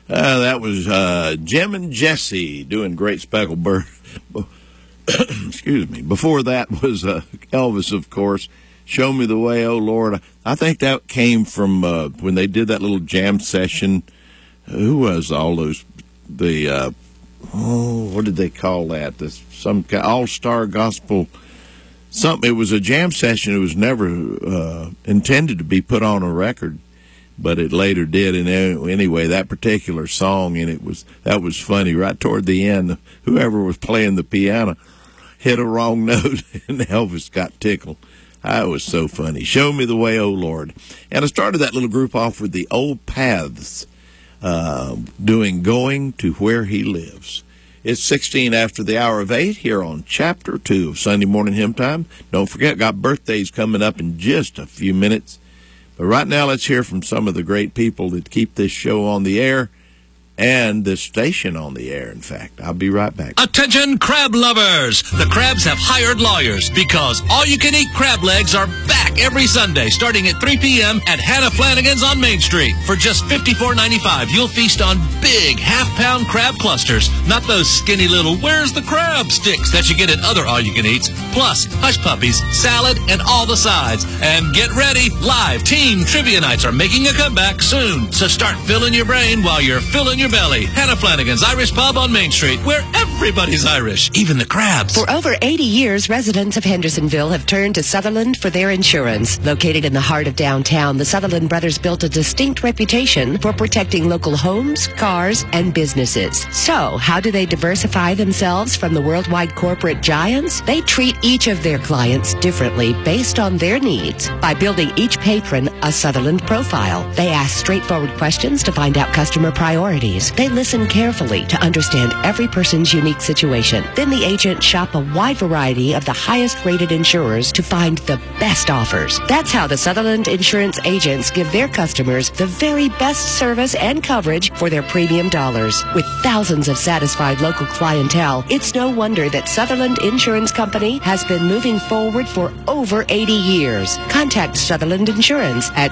That was Jim and Jesse doing Great Speckled Bird. Excuse me. Before that was Elvis, of course. Show Me the Way, Oh Lord. I think that came from when they did that little jam session. Who was all those? What did they call that? Some all-star gospel. Something. It was a jam session. It was never intended to be put on a record, but it later did. And anyway, that particular song, and that was funny. Right toward the end, whoever was playing the piano hit a wrong note, and Elvis got tickled. That was so funny. Show Me the Way, Oh Lord. And I started that little group off with the Old Paths, doing Going to Where He Lives. It's 16 after the hour of 8 here on Chapter 2 of Sunday Morning Hymn Time. Don't forget, got birthdays coming up in just a few minutes. But right now, let's hear from some of the great people that keep this show on the air and this station on the air, in fact. I'll be right back. Attention crab lovers! The Crabs have hired lawyers because all-you-can-eat crab legs are back every Sunday starting at 3 p.m. at Hannah Flanagan's on Main Street. For just $54.95, you'll feast on big half-pound crab clusters, not those skinny little where's the crab sticks that you get at other all-you-can-eats, plus hush puppies, salad, and all the sides. And get ready, live team trivia nights are making a comeback soon, so start filling your brain while you're filling your belly. Hannah Flanagan's Irish Pub on Main Street, where everybody's Irish, even the crabs. For over 80 years, residents of Hendersonville have turned to Sutherland for their insurance. Located in the heart of downtown, the Sutherland brothers built a distinct reputation for protecting local homes, cars, and businesses. So, how do they diversify themselves from the worldwide corporate giants? They treat each of their clients differently based on their needs by building each patron a Sutherland profile. They ask straightforward questions to find out customer priorities. They listen carefully to understand every person's unique situation. Then the agents shop a wide variety of the highest-rated insurers to find the best offers. That's how the Sutherland Insurance agents give their customers the very best service and coverage for their premium dollars. With thousands of satisfied local clientele, it's no wonder that Sutherland Insurance Company has been moving forward for over 80 years. Contact Sutherland Insurance at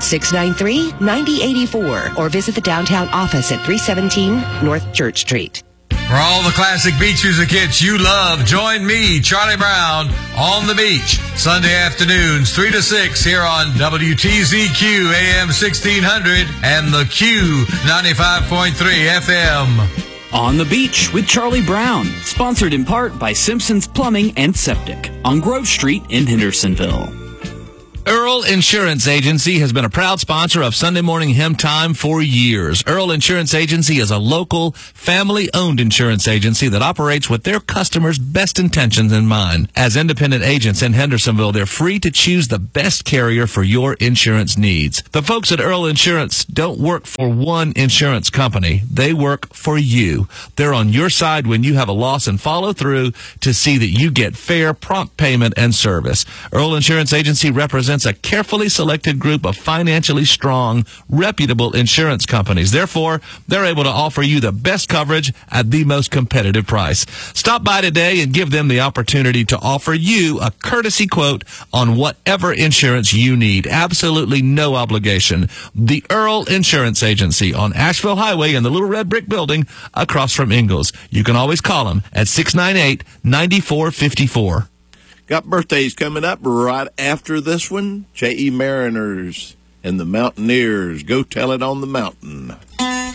693-9084 or visit the downtown office at 317 North Church Street. For all the classic beach music hits you love, join me, Charlie Brown, on the beach, Sunday afternoons, 3 to 6, here on WTZQ AM 1600 and the Q 95.3 FM. On the Beach with Charlie Brown, sponsored in part by Simpson's Plumbing and Septic on Grove Street in Hendersonville. Earl Insurance Agency has been a proud sponsor of Sunday Morning Hymn Time for years. Earl Insurance Agency is a local, family-owned insurance agency that operates with their customers' best intentions in mind. As independent agents in Hendersonville, they're free to choose the best carrier for your insurance needs. The folks at Earl Insurance don't work for one insurance company. They work for you. They're on your side when you have a loss and follow through to see that you get fair, prompt payment and service. Earl Insurance Agency represents a carefully selected group of financially strong, reputable insurance companies. Therefore, they're able to offer you the best coverage at the most competitive price. Stop by today and give them the opportunity to offer you a courtesy quote on whatever insurance you need. Absolutely no obligation. The Earl Insurance Agency on Asheville Highway in the Little Red Brick Building across from Ingalls. You can always call them at 698-9454. Got birthdays coming up right after this one. J.E. Mariners and the Mountaineers. Go tell it on the mountain.